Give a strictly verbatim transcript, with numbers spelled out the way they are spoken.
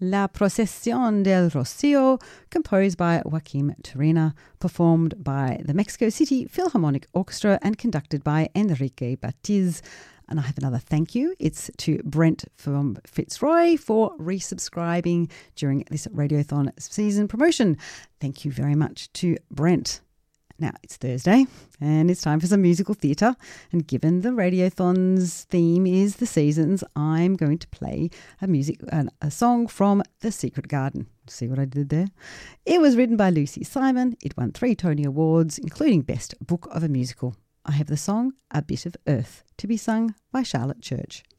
La Procesión del Rocío, composed by Joaquim Turina, performed by the Mexico City Philharmonic Orchestra and conducted by Enrique Batiz. And I have another thank you. It's to Brent from Fitzroy for resubscribing during this Radiothon season promotion. Thank you very much to Brent. Now, it's Thursday and it's time for some musical theatre. And given the Radiothon's theme is the seasons, I'm going to play a music uh, a song from The Secret Garden. See what I did there? It was written by Lucy Simon. It won three Tony Awards, including Best Book of a Musical. I have the song A Bit of Earth, to be sung by Charlotte Church.